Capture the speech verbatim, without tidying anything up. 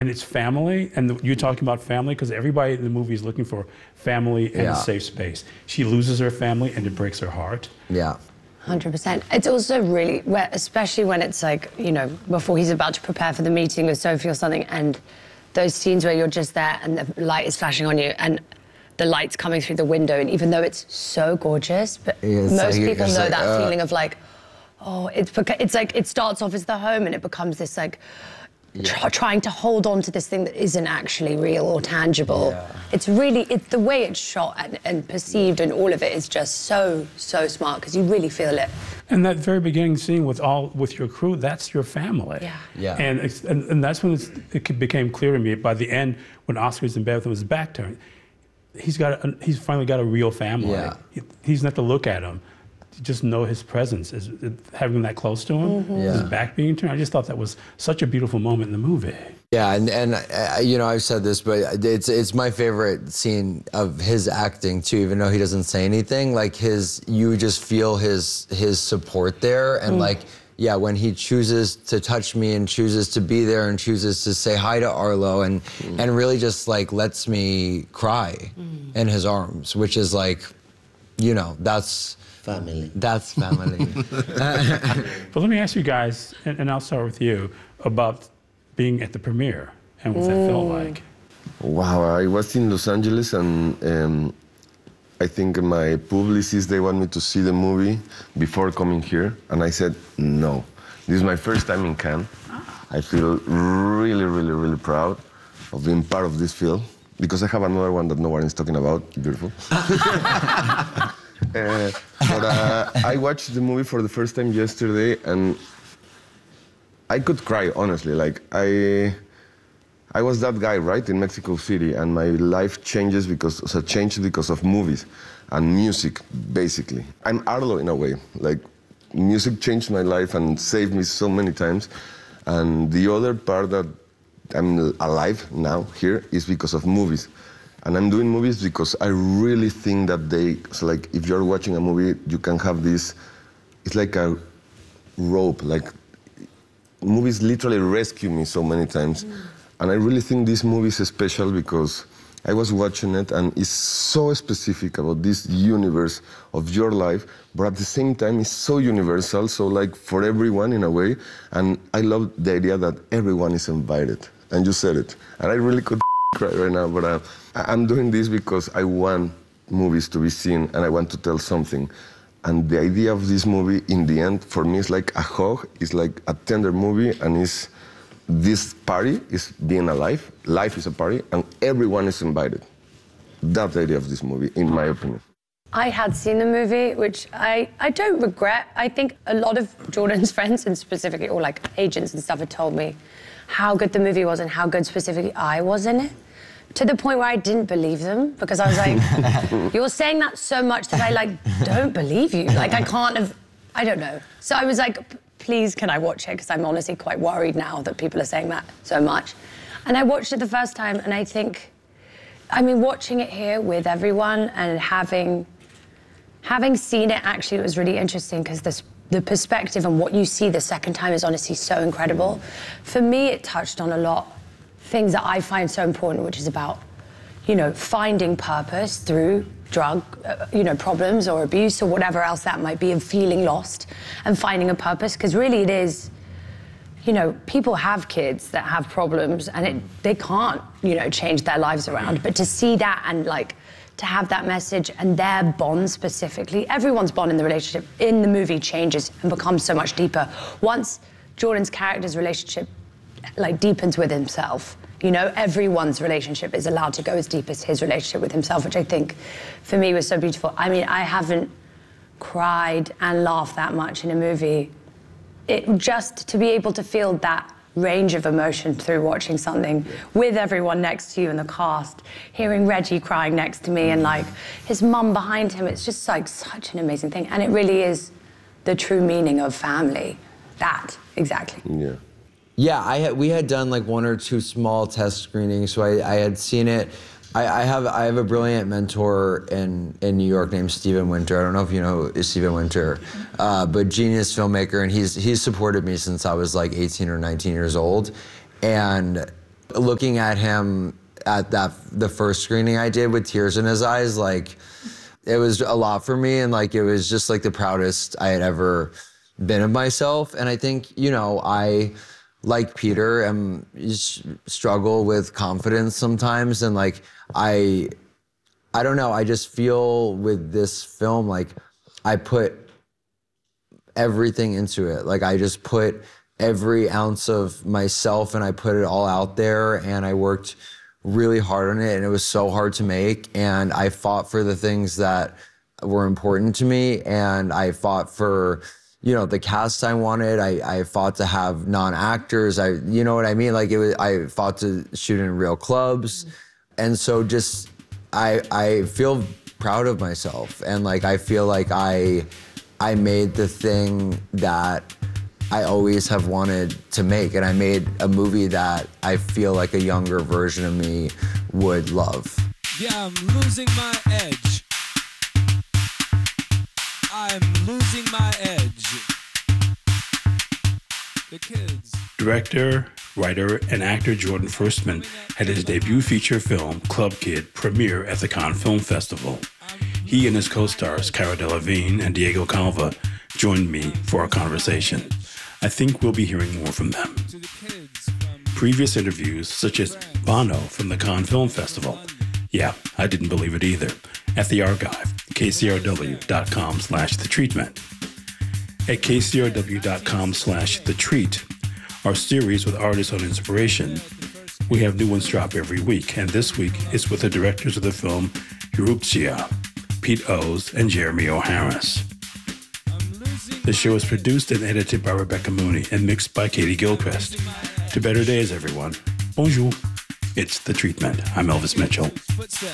And it's family, and the, you're talking about family, because everybody in the movie is looking for family and Yeah. a safe space. She loses her family, and it breaks her heart. Yeah. one hundred percent. It's also really, especially when it's like, you know, before he's about to prepare for the meeting with Sophie or something, and those scenes where you're just there and the light is flashing on you, and the light's coming through the window, and even though it's so gorgeous, but Yeah, most like, people know like, that uh, feeling of like, oh, it's, beca- it's like, it starts off as the home, and it becomes this like, Yeah. tr- trying to hold on to this thing that isn't actually real or tangible. Yeah. It's really, it's the way it's shot and, and perceived, and all of it is just so, so smart, because you really feel it. And that very beginning scene with all with your crew, that's your family. Yeah. Yeah. And it's, and, and that's when it's, it became clear to me by the end, when Oscar's in bed with his back turned, he's got a, he's finally got a real family. Yeah. He, he's not to look at him. To just know his presence, is having that close to him, Mm-hmm. Yeah. his back being turned. I just thought that was such a beautiful moment in the movie. Yeah, and, and uh, you know, I've said this, but it's it's my favorite scene of his acting too, even though he doesn't say anything. Like his, you just feel his his support there, and Mm. like, yeah, when he chooses to touch me and chooses to be there and chooses to say hi to Arlo, and mm. and really just like lets me cry mm. in his arms, which is like, you know, that's family. That's family. But let me ask you guys, and, and I'll start with you, about being at the premiere and what that felt like. Wow, I was in Los Angeles, and um, I think my publicist, they want me to see the movie before coming here, and I said no. This is my first time in Cannes. I feel really, really, really proud of being part of this film, because I have another one that no one is talking about. Beautiful. Uh, but uh, I watched the movie for the first time yesterday, and I could cry, honestly. Like, I I was that guy, right, in Mexico City, and my life changes because, so changed because of movies and music, basically. I'm Arlo in a way. Like, music changed my life and saved me so many times. And the other part that I'm alive now here is because of movies. And I'm doing movies because I really think that they, so like, if you're watching a movie, you can have this, it's like a rope, like, movies literally rescue me so many times. Mm. And I really think this movie is special because I was watching it, and it's so specific about this universe of your life, but at the same time, it's so universal, so like for everyone in a way. And I love the idea that everyone is invited. And you said it. And I really could cry right now, but uh, I'm doing this because I want movies to be seen, and I want to tell something. And the idea of this movie, in the end, for me, is like a hug. It's like a tender movie, and it's, this party is being alive. Life is a party, and everyone is invited. That's the idea of this movie, in my opinion. I had seen the movie, which I, I don't regret. I think a lot of Jordan's friends, and specifically all like agents and stuff, had told me how good the movie was and how good specifically I was in it. To the point where I didn't believe them, because I was like, you're saying that so much that I like don't believe you. Like I can't have, I don't know. So I was like, please can I watch it? Because I'm honestly quite worried now that people are saying that so much. And I watched it the first time, and I think, I mean, watching it here with everyone and having, having seen it, actually, it was really interesting because this, the perspective and what you see the second time is honestly so incredible. For me, it touched on a lot things that I find so important, which is about, you know, finding purpose through drug, uh, you know, problems or abuse or whatever else that might be, and feeling lost and finding a purpose. Because really it is, you know, people have kids that have problems and it, they can't, you know, change their lives around. But to see that and like, to have that message and their bond specifically, everyone's bond in the relationship in the movie changes and becomes so much deeper. Once Jordan's character's relationship like deepens with himself, you know, everyone's relationship is allowed to go as deep as his relationship with himself, which I think for me was so beautiful. I mean, I haven't cried and laughed that much in a movie. It just to be able to feel that range of emotion through watching something with everyone next to you in the cast, hearing Reggie crying next to me and like his mum behind him, it's just like such an amazing thing. And it really is the true meaning of family. That, exactly. Yeah. Yeah, I had, we had done like one or two small test screenings, so I, I had seen it. I, I have I have a brilliant mentor in, in New York named Steven Winter. I don't know if you know Steven Winter, uh, but genius filmmaker, and he's he's supported me since I was like eighteen or nineteen years old, and looking at him at that the first screening I did with tears in his eyes, like it was a lot for me, and like it was just like the proudest I had ever been of myself. And I think, you know, I, like Peter, am struggle with confidence sometimes, and like I I don't know, I just feel with this film like I put everything into it. Like I just put every ounce of myself and I put it all out there, and I worked really hard on it, and it was so hard to make, and I fought for the things that were important to me, and I fought for, you know, the cast I wanted. I, I fought to have non-actors. I, you know what I mean? Like it was, I fought to shoot in real clubs. And so just, I, I feel proud of myself. And like, I feel like I, I made the thing that I always have wanted to make. And I made a movie that I feel like a younger version of me would love. Yeah, I'm losing my edge. I'm losing my edge. The kids. Director, writer, and actor Jordan Firstman had his debut feature film, Club Kid, premiere at the Cannes Film Festival. He and his co-stars, Cara Delevingne and Diego Calva, joined me for a conversation. I think we'll be hearing more from them. Previous interviews, such as Bono from the Cannes Film Festival. Yeah, I didn't believe it either. At the Archive, K C R W dot com slash the treatment. At K C R W dot com slash the treat, our series with artists on inspiration. We have new ones drop every week, and this week is with the directors of the film Erupcia, Pete O's and Jeremy O. Harris. The show is produced and edited by Rebecca Mooney and mixed by Katie Gilchrist. To better days, everyone. Bonjour. It's The Treatment. I'm Elvis Mitchell.